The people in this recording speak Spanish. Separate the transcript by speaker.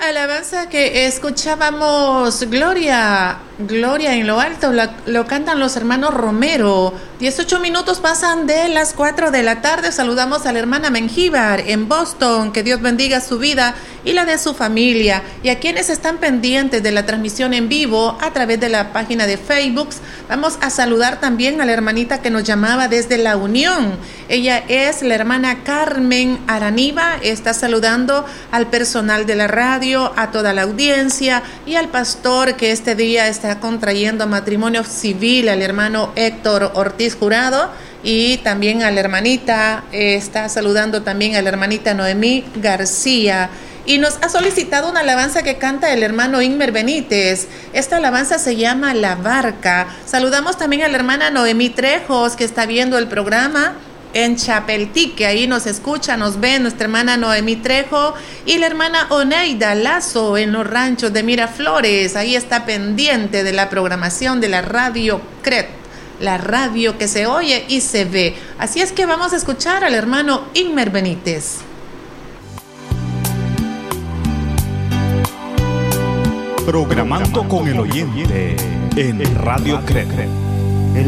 Speaker 1: alabanza que escuchábamos, Gloria, Gloria en lo alto, lo cantan los hermanos Romero. 18 minutos pasan de las 4 de la tarde. Saludamos a la hermana Mengíbar en Boston. Que Dios bendiga su vida y la de su familia. Y a quienes están pendientes de la transmisión en vivo a través de la página de Facebook, vamos a saludar también a la hermanita que nos llamaba desde La Unión. Ella es la hermana Carmen Araniva. Está saludando al personal de la radio, a toda la audiencia y al pastor que este día está contrayendo matrimonio civil, al hermano Héctor Ortiz Jurado, y también a la hermanita, está saludando también a la hermanita Noemí García. Y nos ha solicitado una alabanza que canta el hermano Inmer Benítez. Esta alabanza se llama La Barca. Saludamos también a la hermana Noemí Trejos, que está viendo el programa en Chapeltique, ahí nos escucha, nos ve nuestra hermana Noemí Trejo, y la hermana Oneida Lazo en los ranchos de Miraflores. Ahí está pendiente de la programación de la radio CRET, la radio que se oye y se ve. Así es que vamos a escuchar al hermano Inmer Benítez.
Speaker 2: Programando con el oyente en Radio CRET.